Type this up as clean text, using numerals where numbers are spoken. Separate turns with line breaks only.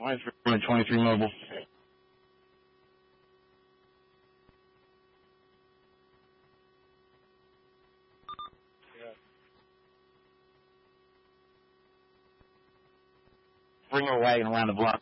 23 mobile. Bring her wagon around the block.